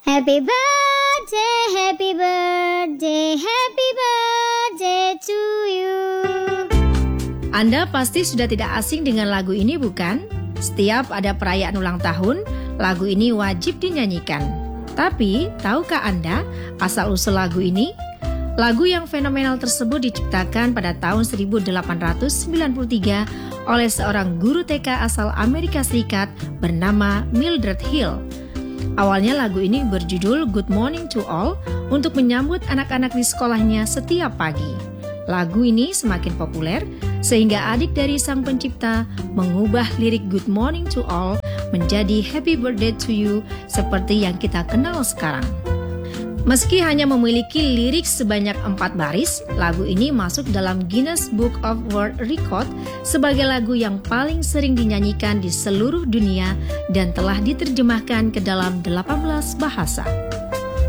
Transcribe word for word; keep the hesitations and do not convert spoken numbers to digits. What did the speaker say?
Happy birthday, happy birthday, happy birthday to you. Anda pasti sudah tidak asing dengan lagu ini, bukan? Setiap ada perayaan ulang tahun, lagu ini wajib dinyanyikan. Tapi, tahukah Anda asal-usul lagu ini? Lagu yang fenomenal tersebut diciptakan pada tahun seribu delapan ratus sembilan puluh tiga oleh seorang guru T K asal Amerika Serikat bernama Mildred Hill. Awalnya lagu ini berjudul Good Morning to All untuk menyambut anak-anak di sekolahnya setiap pagi. Lagu ini semakin populer sehingga adik dari sang pencipta mengubah lirik Good Morning to All menjadi Happy Birthday to You seperti yang kita kenal sekarang. Meski hanya memiliki lirik sebanyak empat baris, lagu ini masuk dalam Guinness Book of World Record sebagai lagu yang paling sering dinyanyikan di seluruh dunia dan telah diterjemahkan ke dalam delapan belas bahasa.